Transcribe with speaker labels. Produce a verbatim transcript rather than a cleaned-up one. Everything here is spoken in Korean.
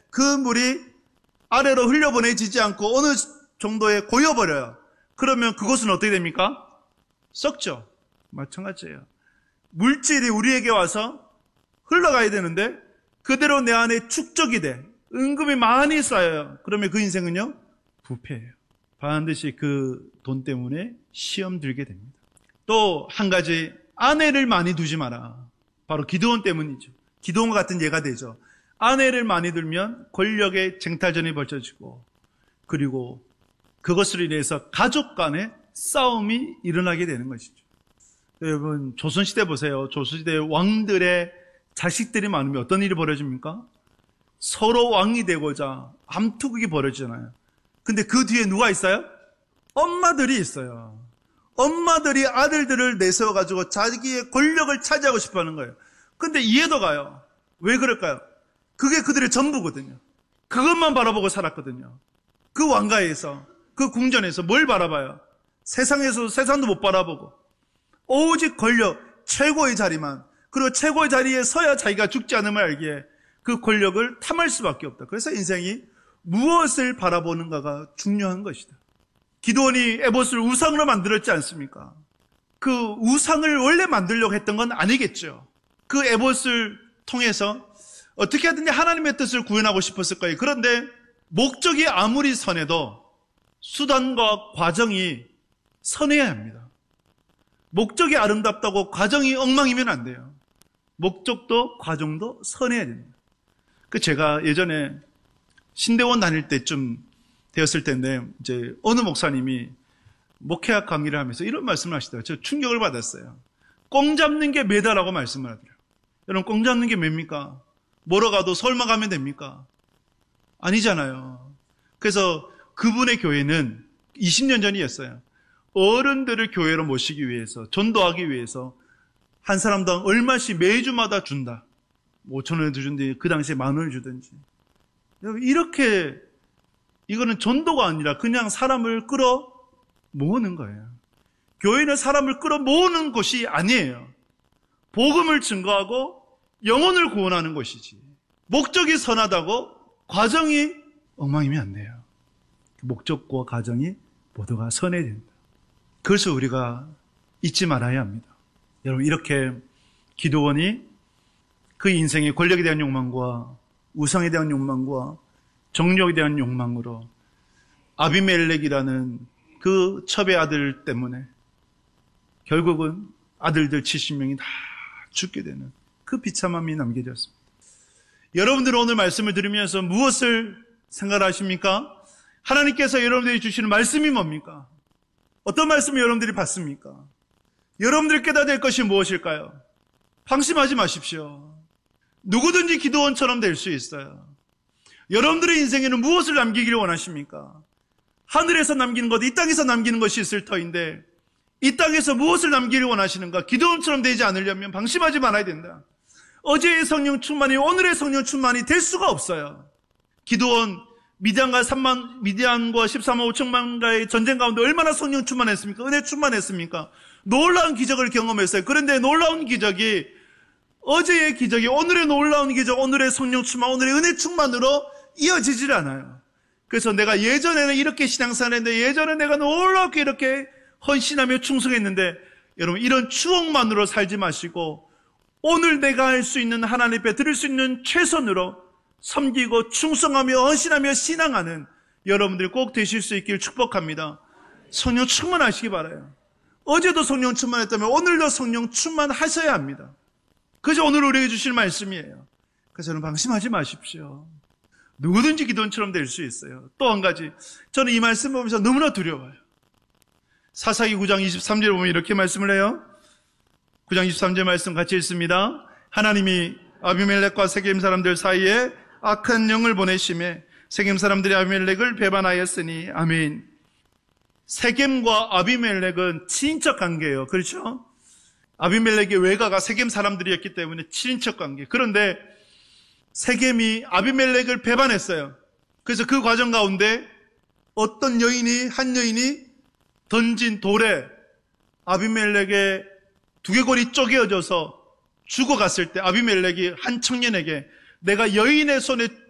Speaker 1: 그 물이 아래로 흘려보내지지 않고 어느 정도에 고여버려요. 그러면 그것은 어떻게 됩니까? 썩죠. 마찬가지예요. 물질이 우리에게 와서 흘러가야 되는데 그대로 내 안에 축적이 돼. 은금이 많이 쌓여요. 그러면 그 인생은요? 부패예요. 반드시 그 돈 때문에 시험 들게 됩니다. 또 한 가지, 아내를 많이 두지 마라. 바로 기드온 때문이죠. 기드온과 같은 예가 되죠. 아내를 많이 들면 권력의 쟁탈전이 벌쳐지고, 그리고 그것으로 인해서 가족 간에 싸움이 일어나게 되는 것이죠. 여러분, 조선시대 보세요. 조선시대 왕들의 자식들이 많으면 어떤 일이 벌어집니까? 서로 왕이 되고자 암투극이 벌어지잖아요. 근데 그 뒤에 누가 있어요? 엄마들이 있어요. 엄마들이 아들들을 내세워가지고 자기의 권력을 차지하고 싶어 하는 거예요. 근데 이해도 가요. 왜 그럴까요? 그게 그들의 전부거든요. 그것만 바라보고 살았거든요. 그 왕가에서, 그 궁전에서 뭘 바라봐요? 세상에서 세상도 못 바라보고 오직 권력, 최고의 자리만, 그리고 최고의 자리에 서야 자기가 죽지 않음을 알기에 그 권력을 탐할 수밖에 없다. 그래서 인생이 무엇을 바라보는가가 중요한 것이다. 기드온이 에봇을 우상으로 만들었지 않습니까? 그 우상을 원래 만들려고 했던 건 아니겠죠. 그 에봇을 통해서 어떻게 하든지 하나님의 뜻을 구현하고 싶었을 거예요. 그런데 목적이 아무리 선해도 수단과 과정이 선해야 합니다. 목적이 아름답다고 과정이 엉망이면 안 돼요. 목적도 과정도 선해야 됩니다. 그 제가 예전에 신대원 다닐 때쯤 되었을 텐데, 이제 어느 목사님이 목회학 강의를 하면서 이런 말씀을 하시더라고요. 저 충격을 받았어요. 꽁 잡는 게 매다라고 말씀을 하더라고요. 여러분, 꽁 잡는 게 뭡니까? 뭐러 가도 서울만 가면 됩니까? 아니잖아요. 그래서 그분의 교회는 이십 년 전이었어요. 어른들을 교회로 모시기 위해서, 전도하기 위해서 한 사람당 얼마씩 매주마다 준다. 오천 원을 주든지 그 당시에 만 원을 주든지. 이렇게, 이거는 전도가 아니라 그냥 사람을 끌어 모으는 거예요. 교회는 사람을 끌어 모으는 곳이 아니에요. 복음을 증거하고 영혼을 구원하는 곳이지. 목적이 선하다고 과정이 엉망이면 안 돼요. 목적과 과정이 모두가 선해야 된다. 그래서 우리가 잊지 말아야 합니다. 여러분, 이렇게 기드온이 그 인생의 권력에 대한 욕망과 우상에 대한 욕망과 정력에 대한 욕망으로 아비멜렉이라는 그 첩의 아들 때문에 결국은 아들들 칠십 명이 다 죽게 되는 그 비참함이 남겨졌습니다. 여러분들은 오늘 말씀을 들으면서 무엇을 생각하십니까? 하나님께서 여러분들이 주시는 말씀이 뭡니까? 어떤 말씀을 여러분들이 받습니까? 여러분들이 깨달아야 될 것이 무엇일까요? 방심하지 마십시오. 누구든지 기드온처럼 될 수 있어요. 여러분들의 인생에는 무엇을 남기기를 원하십니까? 하늘에서 남기는 것, 이 땅에서 남기는 것이 있을 터인데 이 땅에서 무엇을 남기기를 원하시는가? 기드온처럼 되지 않으려면 방심하지 말아야 된다. 어제의 성령 충만이 오늘의 성령 충만이 될 수가 없어요. 기드온 미디안과 삼만 미디안과 십삼만 오천만가의 전쟁 가운데 얼마나 성령 충만했습니까? 은혜 충만했습니까? 놀라운 기적을 경험했어요. 그런데 놀라운 기적이 어제의 기적이 오늘의 놀라운 기적, 오늘의 성령 충만, 오늘의 은혜 충만으로 이어지질 않아요. 그래서 내가 예전에는 이렇게 신앙생활했는데 예전에 내가 놀랍게 이렇게 헌신하며 충성했는데 여러분 이런 추억만으로 살지 마시고 오늘 내가 할 수 있는 하나님 앞에 드릴 수 있는 최선으로 섬기고 충성하며 헌신하며 신앙하는 여러분들이 꼭 되실 수 있기를 축복합니다. 성령 충만하시기 바라요. 어제도 성령 충만했다면 오늘도 성령 충만하셔야 합니다. 그것이 오늘 우리에게 주실 말씀이에요. 그래서 저는 방심하지 마십시오. 누구든지 기드온처럼 될 수 있어요. 또 한 가지, 저는 이 말씀 보면서 너무나 두려워요. 사사기 구 장 이십삼 절에 보면 이렇게 말씀을 해요. 구 장 이십삼 절 말씀 같이 읽습니다. 하나님이 아비멜렉과 세겜 사람들 사이에 악한 영을 보내심에 세겜 사람들이 아비멜렉을 배반하였으니 아멘. 세겜과 아비멜렉은 친인척 관계예요. 그렇죠? 아비멜렉의 외가가 세겜 사람들이었기 때문에 친인척 관계. 그런데 세겜이 아비멜렉을 배반했어요. 그래서 그 과정 가운데 어떤 여인이, 한 여인이 던진 돌에 아비멜렉의 두개골이 쪼개어져서 죽어갔을 때 아비멜렉이 한 청년에게 내가 여인의 손에